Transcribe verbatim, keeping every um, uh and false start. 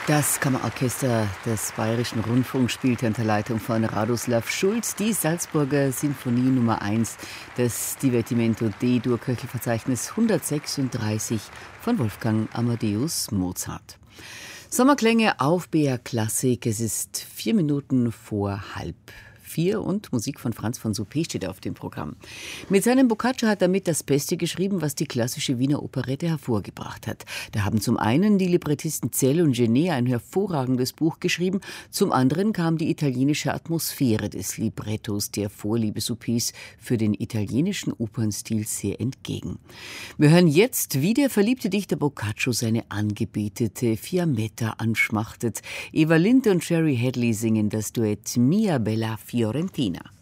Das Kammerorchester des Bayerischen Rundfunks spielte unter Leitung von Radoslav Schulz die Salzburger Sinfonie Nummer eins, das Divertimento D-Dur Köchelverzeichnis hundertsechsunddreißig von Wolfgang Amadeus Mozart. Sommerklänge auf B R Klassik. Es ist vier Minuten vor halb vier und Musik von Franz von Suppé steht auf dem Programm. Mit seinem Boccaccio hat er mit das Beste geschrieben, was die klassische Wiener Operette hervorgebracht hat. Da haben zum einen die Librettisten Zell und Genet ein hervorragendes Buch geschrieben, zum anderen kam die italienische Atmosphäre des Librettos der Vorliebe Suppés für den italienischen Opernstil sehr entgegen. Wir hören jetzt, wie der verliebte Dichter Boccaccio seine Angebetete Fiammetta anschmachtet. Eva Lind und Sherry Hadley singen das Duett Mia Bella Fiorentina.